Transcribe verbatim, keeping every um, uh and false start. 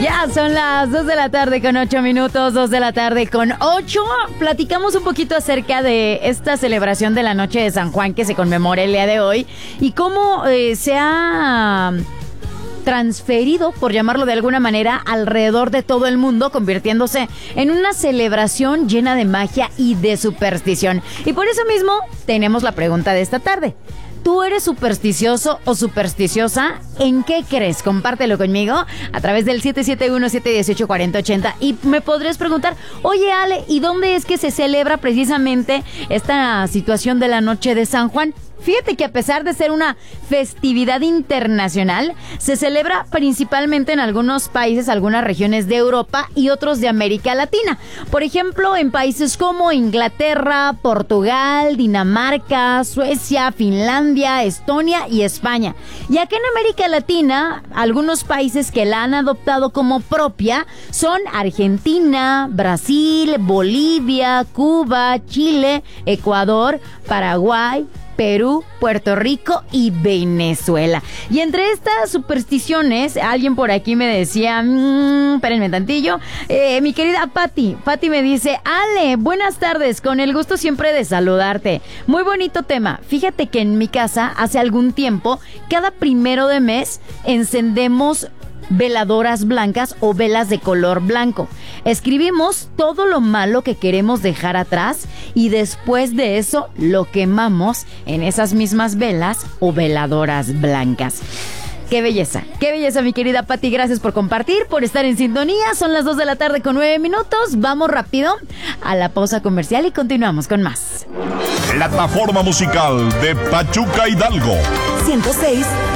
Ya son las dos de la tarde con ocho minutos, dos de la tarde con ocho. Platicamos un poquito acerca de esta celebración de la noche de San Juan que se conmemora el día de hoy y cómo eh, se ha transferido, por llamarlo de alguna manera, alrededor de todo el mundo, convirtiéndose en una celebración llena de magia y de superstición. Y por eso mismo tenemos la pregunta de esta tarde. ¿Tú eres supersticioso o supersticiosa? ¿En qué crees? Compártelo conmigo a través del siete siete uno, siete uno ocho, cuatro cero ocho cero. Y me podrías preguntar, oye Ale, ¿y dónde es que se celebra precisamente esta situación de la noche de San Juan? Fíjate que a pesar de ser una festividad internacional, se celebra principalmente en algunos países, algunas regiones de Europa y otros de América Latina. Por ejemplo, en países como Inglaterra, Portugal, Dinamarca, Suecia, Finlandia, Estonia y España. Y acá en América Latina, algunos países que la han adoptado como propia son Argentina, Brasil, Bolivia, Cuba, Chile, Ecuador, Paraguay, Perú, Puerto Rico y Venezuela. Y entre estas supersticiones, alguien por aquí me decía, mmm, espérenme tantillo, eh, mi querida Patti, Patti me dice, Ale, buenas tardes, con el gusto siempre de saludarte. Muy bonito tema. Fíjate que en mi casa, hace algún tiempo, cada primero de mes, encendemos veladoras blancas o velas de color blanco. Escribimos todo lo malo que queremos dejar atrás y después de eso lo quemamos en esas mismas velas o veladoras blancas. Qué belleza, qué belleza, mi querida Patti. Gracias por compartir, por estar en sintonía. Son las dos de la tarde con nueve minutos. Vamos rápido a la pausa comercial y continuamos con más. Plataforma musical de Pachuca Hidalgo. ciento seis